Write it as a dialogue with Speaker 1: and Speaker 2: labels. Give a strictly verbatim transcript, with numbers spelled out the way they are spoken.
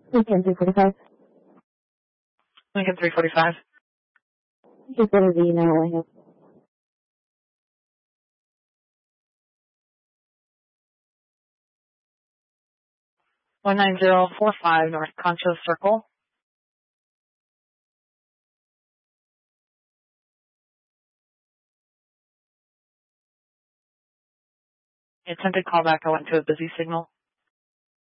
Speaker 1: Lincoln three forty-five.
Speaker 2: Lincoln three forty-five.
Speaker 1: Just what is the email I have?
Speaker 2: one nine zero four five North Concho Circle. Attempted callback. I went to a busy signal.